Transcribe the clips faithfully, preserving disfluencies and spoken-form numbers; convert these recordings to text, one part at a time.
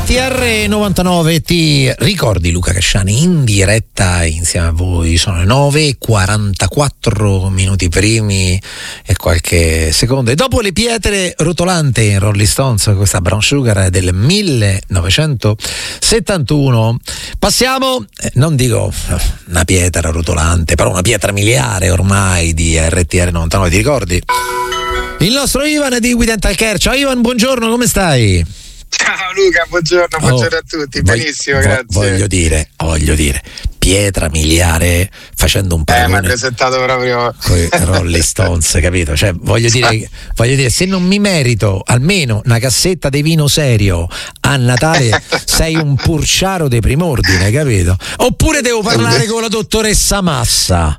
R T R novantanove, ti ricordi Luca Casciani in diretta insieme a voi? Sono le nove e quarantaquattro minuti primi e qualche secondo, e dopo le pietre rotolante in Rolling Stones, questa Brown Sugar del millenovecentosettantuno, passiamo, eh, non dico una pietra rotolante, però una pietra miliare ormai di R T R novantanove, ti ricordi? Il nostro Ivan di We Dental Care. Ciao Ivan, buongiorno, come stai? Ciao Luca, buongiorno, buongiorno oh, a tutti, benissimo, voglio, grazie. Voglio dire, voglio dire, pietra miliare facendo un paragone. Eh, mi ha presentato proprio con i Rolling Stones, capito? Cioè, voglio dire, voglio dire, se non mi merito almeno una cassetta di vino serio a Natale, sei un purciaro dei prim'ordine, capito? Oppure devo parlare con la dottoressa Massa.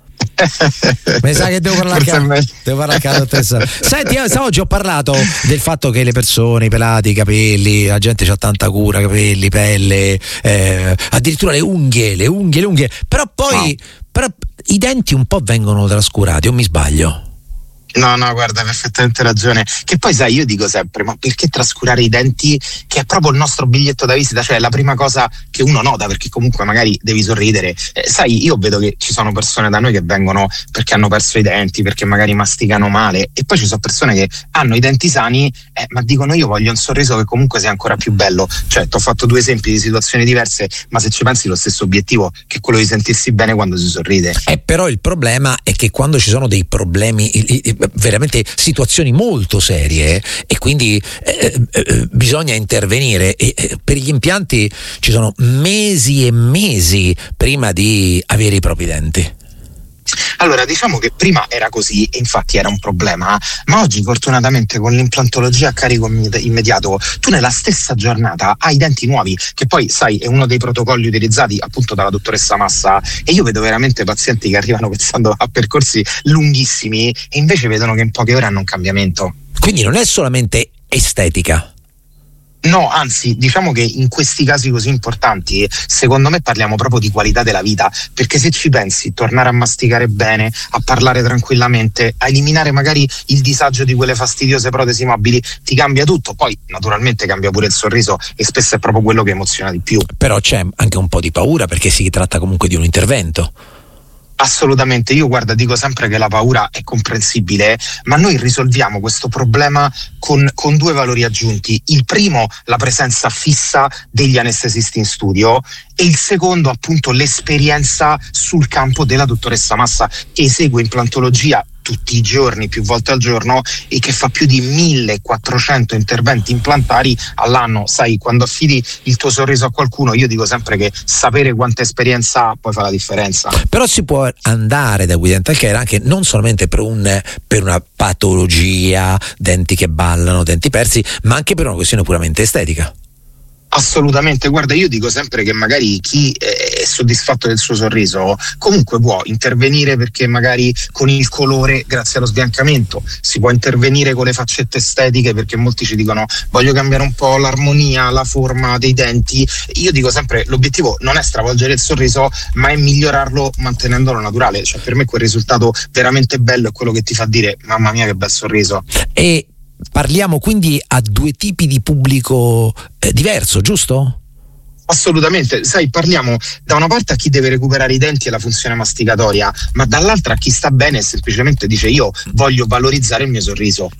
Mi sa che devo parlare anche, devo parlare anche la dottoressa. Senti, oggi ho parlato del fatto che le persone, i pelati, i capelli, la gente c'ha tanta cura, capelli, pelle, eh, addirittura le unghie, le unghie, le unghie. Però poi no. però i denti un po' vengono trascurati, o mi sbaglio? No, no, guarda, hai perfettamente ragione. Che poi sai, io dico sempre, ma perché trascurare i denti, che è proprio il nostro biglietto da visita, cioè la prima cosa che uno nota, perché comunque magari devi sorridere. Eh, sai, io vedo che ci sono persone da noi che vengono perché hanno perso i denti, perché magari masticano male, e poi ci sono persone che hanno i denti sani, eh, ma dicono io voglio un sorriso che comunque sia ancora più bello. Cioè, ti ho fatto due esempi di situazioni diverse, ma se ci pensi lo stesso obiettivo, che è quello di sentirsi bene quando si sorride. Eh, però il problema è che quando ci sono dei problemi, i, i, veramente situazioni molto serie, e quindi eh, eh, bisogna intervenire, e eh, per gli impianti ci sono mesi e mesi prima di avere i propri denti. Allora, diciamo che prima era così e infatti era un problema, ma oggi fortunatamente con l'implantologia a carico immediato tu nella stessa giornata hai i denti nuovi, che poi sai è uno dei protocolli utilizzati appunto dalla dottoressa Massa, e io vedo veramente pazienti che arrivano pensando a percorsi lunghissimi e invece vedono che in poche ore hanno un cambiamento. Quindi non è solamente estetica. No, anzi, diciamo che in questi casi così importanti, secondo me parliamo proprio di qualità della vita, perché se ci pensi, tornare a masticare bene, a parlare tranquillamente, a eliminare magari il disagio di quelle fastidiose protesi mobili, ti cambia tutto. Poi naturalmente cambia pure il sorriso, e spesso è proprio quello che emoziona di più. Però c'è anche un po' di paura, perché si tratta comunque di un intervento. Assolutamente, io guarda dico sempre che la paura è comprensibile, ma noi risolviamo questo problema con, con due valori aggiunti. Il primo, la presenza fissa degli anestesisti in studio, e il secondo appunto l'esperienza sul campo della dottoressa Massa, che esegue implantologia tutti i giorni, più volte al giorno, e che fa più di millequattrocento interventi implantari all'anno. Sai, quando affidi il tuo sorriso a qualcuno, io dico sempre che sapere quanta esperienza ha poi fa la differenza. Però si può andare da We Dental Care anche non solamente per, un, per una patologia, denti che ballano, denti persi, ma anche per una questione puramente estetica. Assolutamente, guarda, io dico sempre che magari chi è soddisfatto del suo sorriso comunque può intervenire, perché magari con il colore, grazie allo sbiancamento, si può intervenire con le faccette estetiche, perché molti ci dicono voglio cambiare un po' l'armonia, la forma dei denti. Io dico sempre l'obiettivo non è stravolgere il sorriso, ma è migliorarlo mantenendolo naturale. Cioè, per me quel risultato veramente bello è quello che ti fa dire mamma mia che bel sorriso. E parliamo quindi a due tipi di pubblico eh, diverso, giusto? Assolutamente, sai, parliamo da una parte a chi deve recuperare i denti e la funzione masticatoria, ma dall'altra a chi sta bene e semplicemente dice io voglio valorizzare il mio sorriso.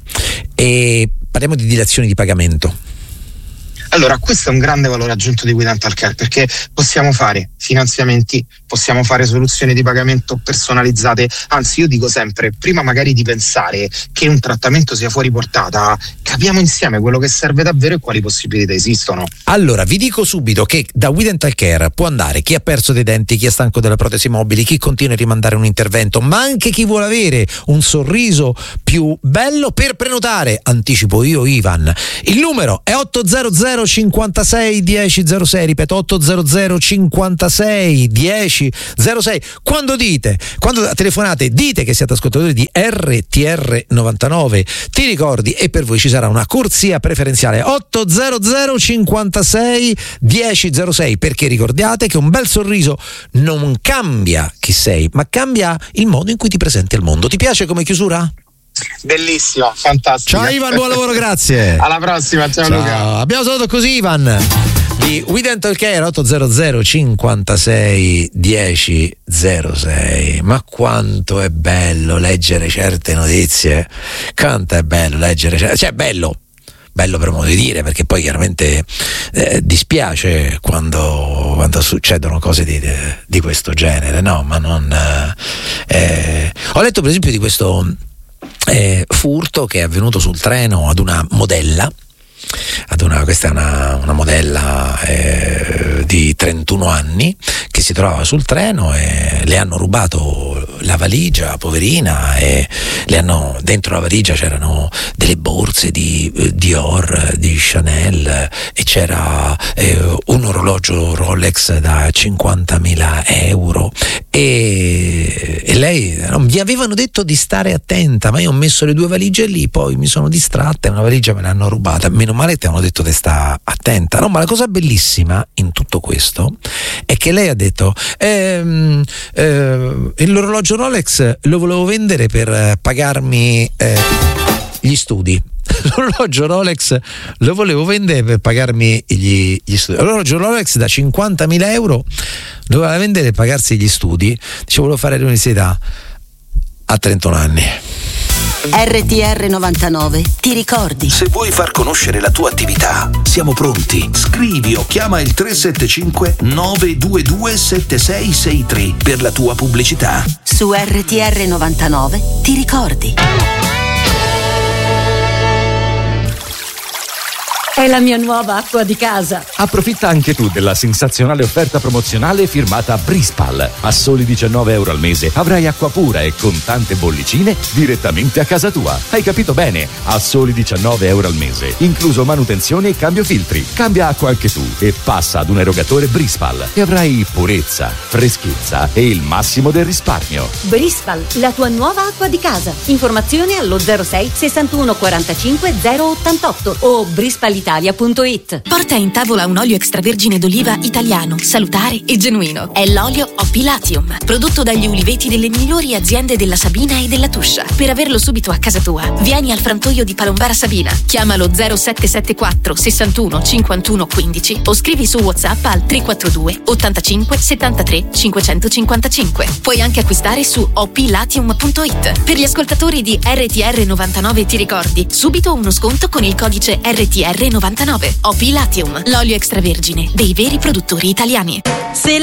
E parliamo di dilazioni di pagamento. Allora, questo è un grande valore aggiunto di We Dental Care, perché possiamo fare finanziamenti, possiamo fare soluzioni di pagamento personalizzate. Anzi, io dico sempre, prima magari di pensare che un trattamento sia fuori portata, capiamo insieme quello che serve davvero e quali possibilità esistono. Allora, vi dico subito che da We Dental Care può andare chi ha perso dei denti, chi è stanco delle protesi mobili, chi continua a rimandare un intervento, ma anche chi vuole avere un sorriso più bello. Per prenotare, anticipo io Ivan, il numero è otto zero zero cinquantasei dieci zero sei, ripeto otto zero zero cinquantasei dieci zero sei. Quando dite, quando telefonate, dite che siete ascoltatori di R T R novantanove, ti ricordi, e per voi ci sarà una corsia preferenziale otto zero zero cinquantasei dieci zero sei, perché ricordate che un bel sorriso non cambia chi sei, ma cambia il modo in cui ti presenti al mondo. Ti piace come chiusura? Bellissimo, fantastico. Ciao Ivan, buon lavoro, grazie. Alla prossima, ciao, ciao Luca. Abbiamo saluto così Ivan di We Dental Care. Otto zero zero cinquantasei dieci zero sei. Ma quanto è bello leggere certe notizie, quanto è bello leggere certe... cioè bello bello per modo di dire, perché poi chiaramente eh, dispiace quando, quando succedono cose di, di questo genere, no? Ma non eh, ho letto per esempio di questo eh, furto che è avvenuto sul treno ad una modella. Ad una, questa è una, una modella eh, di trentuno anni che si trovava sul treno e le hanno rubato la valigia, poverina, e le hanno, dentro la valigia c'erano delle borse di eh, Dior, di Chanel, e c'era eh, un orologio Rolex da cinquantamila euro e, e lei, no, mi avevano detto di stare attenta, ma io ho messo le due valigie lì, poi mi sono distratta e una valigia me l'hanno rubata. Meno male ti hanno detto di sta attenta, no? Ma la cosa bellissima in tutto questo è che lei ha detto ehm, eh, l'orologio Rolex lo volevo vendere per pagarmi eh, gli studi. L'orologio Rolex lo volevo vendere per pagarmi gli, gli studi. L'orologio Rolex da cinquantamila euro doveva vendere per pagarsi gli studi. Dice, volevo fare l'università a trentuno anni. R T R novantanove, ti ricordi? Se vuoi far conoscere la tua attività, siamo pronti. Scrivi o chiama il tre sette cinque nove due due sette sei sei tre per la tua pubblicità. Su R T R novantanove, ti ricordi? È la mia nuova acqua di casa. Approfitta anche tu della sensazionale offerta promozionale firmata Brispal. A soli diciannove euro al mese avrai acqua pura e con tante bollicine direttamente a casa tua. Hai capito bene? A soli diciannove euro al mese, incluso manutenzione e cambio filtri. Cambia acqua anche tu e passa ad un erogatore Brispal e avrai purezza, freschezza e il massimo del risparmio. Brispal, la tua nuova acqua di casa. Informazioni allo zero sei sessantuno quarantacinque zero ottantotto o brispal italia punto it. Porta in tavola un olio extravergine d'oliva italiano, salutare e genuino. È l'olio Opilatium, prodotto dagli uliveti delle migliori aziende della Sabina e della Tuscia. Per averlo subito a casa tua, vieni al frantoio di Palombara Sabina. Chiamalo zero sette sette quattro sessantuno cinquantuno quindici o scrivi su WhatsApp al tre quattro due ottantacinque settantatré cinquecentocinquantacinque. Puoi anche acquistare su opilatium punto it. Per gli ascoltatori di R T R novantanove ti ricordi, subito uno sconto con il codice R T R novantanove. Opilatium, l'olio extravergine dei veri produttori italiani. Se